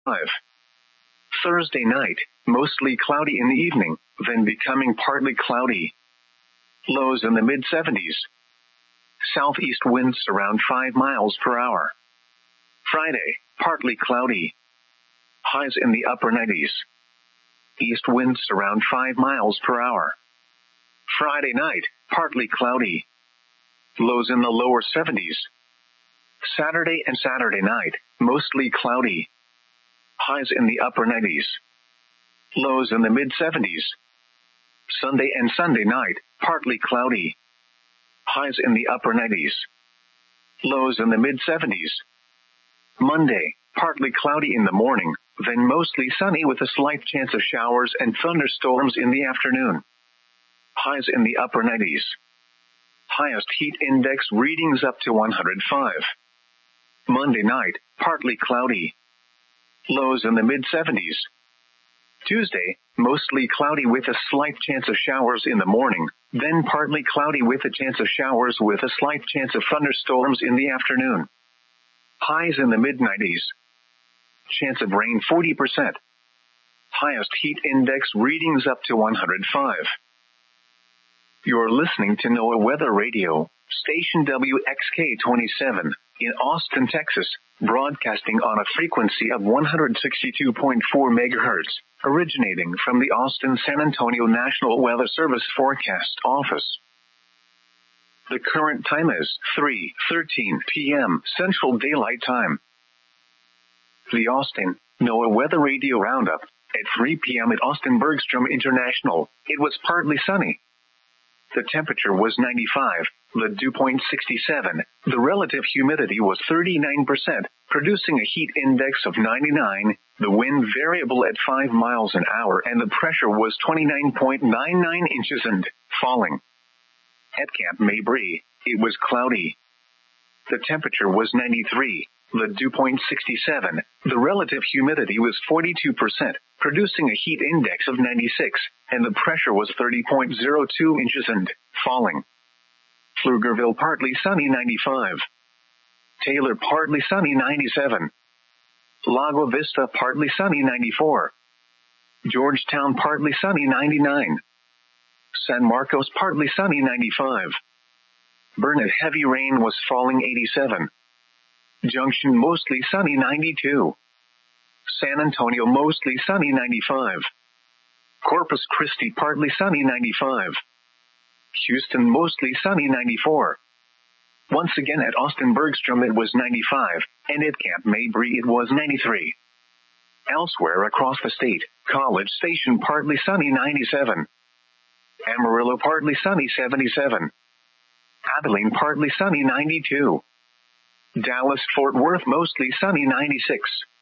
Thursday night, mostly cloudy in the evening, then becoming partly cloudy. Lows in the mid-70s. Southeast winds around 5 miles per hour. Friday, partly cloudy. Highs in the upper 90s. East winds around 5 miles per hour. Friday night, partly cloudy. Lows in the lower 70s. Saturday and Saturday night, mostly cloudy. Highs in the upper 90s. Lows in the mid-70s. Sunday and Sunday night, partly cloudy. Highs in the upper 90s. Lows in the mid-70s. Monday, partly cloudy in the morning, then mostly sunny with a slight chance of showers and thunderstorms in the afternoon. Highs in the upper 90s. Highest heat index readings up to 105. Monday night, partly cloudy. Lows in the mid-70s. Tuesday, mostly cloudy with a slight chance of showers in the morning, then partly cloudy with a chance of showers with a slight chance of thunderstorms in the afternoon. Highs in the mid-90s. Chance of rain 40%. Highest heat index readings up to 105. You're listening to NOAA Weather Radio, station WXK-27, in Austin, Texas, broadcasting on a frequency of 162.4 MHz, originating from the Austin-San Antonio National Weather Service Forecast Office. The current time is 3:13 p.m. Central Daylight Time. The Austin NOAA Weather Radio Roundup. At 3 p.m. at Austin Bergstrom International, it was partly sunny. The temperature was 95, the dew point 67, the relative humidity was 39%, producing a heat index of 99, the wind variable at 5 miles an hour, and the pressure was 29.99 inches and falling. At Camp Mabry, it was cloudy. The temperature was 93, the dew point 67, the relative humidity was 42%, producing a heat index of 96, and the pressure was 30.02 inches and falling. Pflugerville partly sunny 95. Taylor partly sunny 97. Lago Vista partly sunny 94. Georgetown partly sunny 99. San Marcos partly sunny 95. Burnett heavy rain was falling 87. Junction mostly sunny 92. San Antonio mostly sunny 95. Corpus Christi partly sunny 95. Houston mostly sunny 94. Once again at Austin Bergstrom it was 95, and at Camp Mabry it was 93. Elsewhere across the state, College Station partly sunny 97. Amarillo partly sunny 77. Abilene partly sunny 92. Dallas-Fort Worth mostly sunny 96.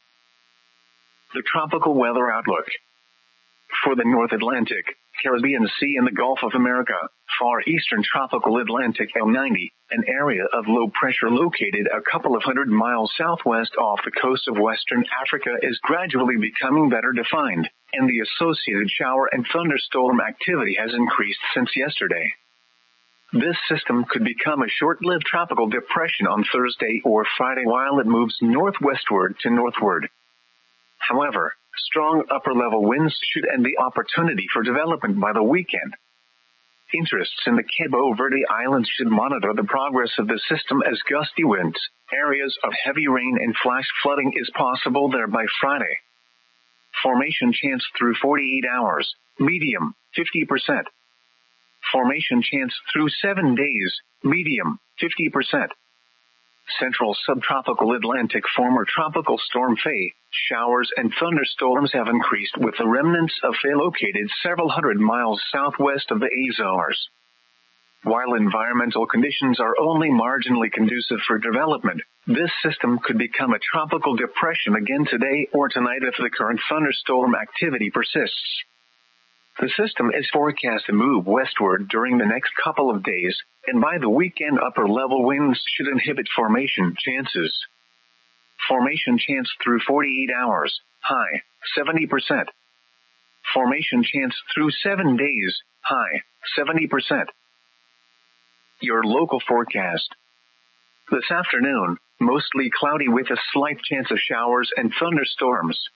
The tropical weather outlook. For the North Atlantic, Caribbean Sea and the Gulf of America, far eastern tropical Atlantic L90, an area of low pressure located a couple of 100 miles southwest off the coast of western Africa is gradually becoming better defined, and the associated shower and thunderstorm activity has increased since yesterday. This system could become a short-lived tropical depression on Thursday or Friday while it moves northwestward to northward. However, strong upper-level winds should end the opportunity for development by the weekend. Interests in the Cabo Verde Islands should monitor the progress of the system as gusty winds, areas of heavy rain and flash flooding is possible there by Friday. Formation chance through 48 hours, medium, 50%. Formation chance through 7 days, medium, 50%. Central subtropical Atlantic former tropical storm Faye, showers and thunderstorms have increased with the remnants of Faye located several hundred miles southwest of the Azores. While environmental conditions are only marginally conducive for development, this system could become a tropical depression again today or tonight if the current thunderstorm activity persists. The system is forecast to move westward during the next couple of days, and by the weekend upper-level winds should inhibit formation chances. Formation chance through 48 hours, high, 70%. Formation chance through 7 days, high, 70%. Your local forecast. This afternoon, mostly cloudy with a slight chance of showers and thunderstorms.